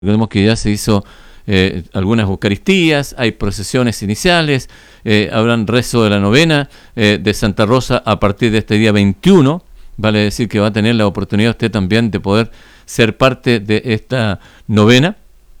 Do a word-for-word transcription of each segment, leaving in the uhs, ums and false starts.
Recordemos que ya se hizo eh, algunas eucaristías, hay procesiones iniciales, eh, habrán rezo de la novena eh, de Santa Rosa a partir de este día veintiuno. Vale decir que va a tener la oportunidad usted también de poder ser parte de esta novena.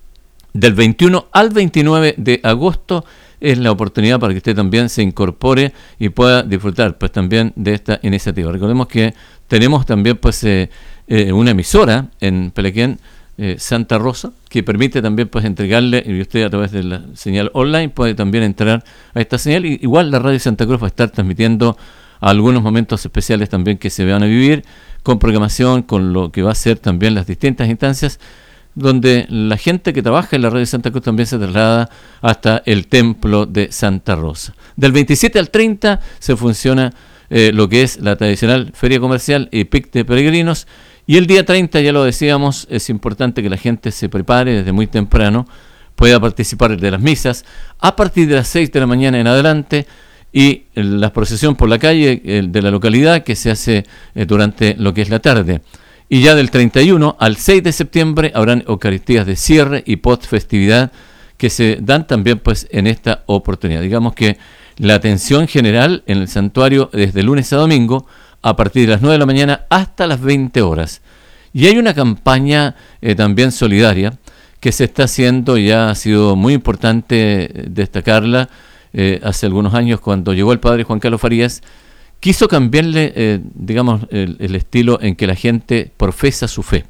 Del veintiuno al veintinueve de agosto es la oportunidad para que usted también se incorpore y pueda disfrutar pues también de esta iniciativa. Recordemos que tenemos también pues eh, eh, una emisora en Pelequén, Eh, Santa Rosa, que permite también pues entregarle, y usted a través de la señal online puede también entrar a esta señal. Y igual la Radio Santa Cruz va a estar transmitiendo algunos momentos especiales también que se van a vivir con programación, con lo que va a ser también las distintas instancias donde la gente que trabaja en la Radio Santa Cruz también se traslada hasta el templo de Santa Rosa. Del veintisiete al treinta se funciona eh, lo que es la tradicional feria comercial y pic de peregrinos. Y el día treinta, ya lo decíamos, es importante que la gente se prepare desde muy temprano, pueda participar de las misas a partir de las seis de la mañana en adelante, y la procesión por la calle de la localidad que se hace durante lo que es la tarde. Y ya del treinta y uno al seis de septiembre habrán eucaristías de cierre y post festividad que se dan también pues en esta oportunidad. Digamos que la atención general en el santuario desde lunes a domingo a partir de las nueve de la mañana hasta las veinte horas. Y hay una campaña eh, también solidaria que se está haciendo, y ya ha sido muy importante destacarla. Eh, hace algunos años, cuando llegó el padre Juan Carlos Farías, quiso cambiarle, eh, digamos, el, el estilo en que la gente profesa su fe.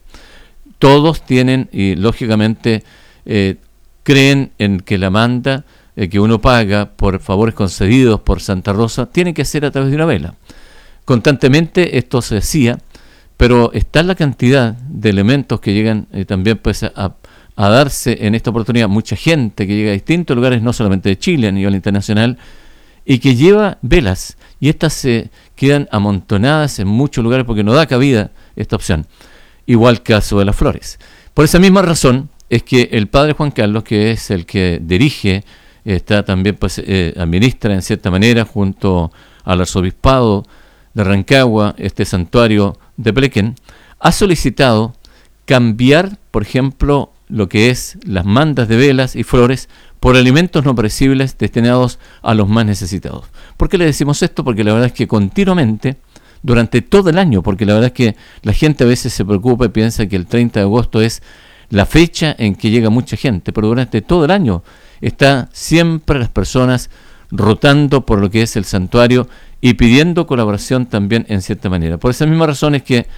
Todos tienen, y lógicamente eh, creen en que la manda eh, que uno paga por favores concedidos por Santa Rosa tiene que ser a través de una vela. Constantemente esto se hacía, pero está la cantidad de elementos que llegan eh, también pues a, a darse en esta oportunidad. Mucha gente que llega a distintos lugares, no solamente de Chile, a nivel internacional, y que lleva velas, y estas se quedan amontonadas en muchos lugares porque no da cabida esta opción. Igual caso de las flores. Por esa misma razón es que el padre Juan Carlos, que es el que dirige, está también pues eh, administra en cierta manera junto al arzobispado de Rancagua, este santuario de Pelequén, ha solicitado cambiar, por ejemplo, lo que es las mandas de velas y flores por alimentos no perecibles destinados a los más necesitados. ¿Por qué le decimos esto? Porque la verdad es que continuamente, durante todo el año, porque la verdad es que la gente a veces se preocupa y piensa que el treinta de agosto es la fecha en que llega mucha gente, pero durante todo el año está siempre las personas rotando por lo que es el santuario y pidiendo colaboración también en cierta manera. Por esa misma razón es que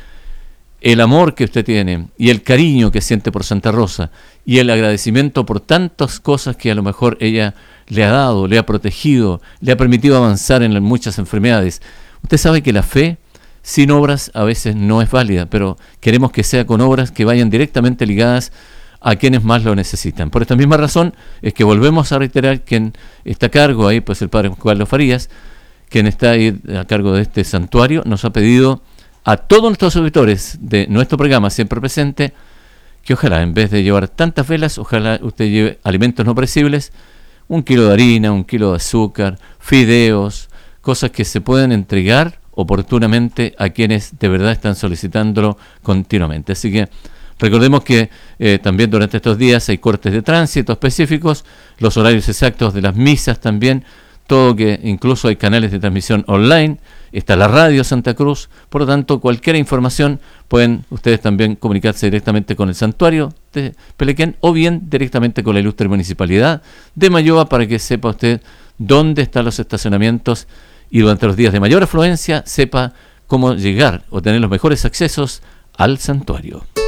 el amor que usted tiene y el cariño que siente por Santa Rosa y el agradecimiento por tantas cosas que a lo mejor ella le ha dado, le ha protegido, le ha permitido avanzar en muchas enfermedades. Usted sabe que la fe sin obras a veces no es válida, pero queremos que sea con obras que vayan directamente ligadas a quienes más lo necesitan. Por esta misma razón es que volvemos a reiterar quien está a cargo ahí, pues el padre Juan Carlos Farías, quien está ahí a cargo de este santuario, nos ha pedido a todos nuestros auditores de nuestro programa Siempre Presente que ojalá, en vez de llevar tantas velas, ojalá usted lleve alimentos no perecibles, un kilo de harina, un kilo de azúcar, fideos, cosas que se pueden entregar oportunamente a quienes de verdad están solicitándolo continuamente. Así que recordemos que eh, también durante estos días hay cortes de tránsito específicos, los horarios exactos de las misas también, todo, que incluso hay canales de transmisión online, está la Radio Santa Cruz. Por lo tanto, cualquier información pueden ustedes también comunicarse directamente con el santuario de Pelequén o bien directamente con la ilustre municipalidad de Mayoa para que sepa usted dónde están los estacionamientos y durante los días de mayor afluencia sepa cómo llegar o tener los mejores accesos al santuario.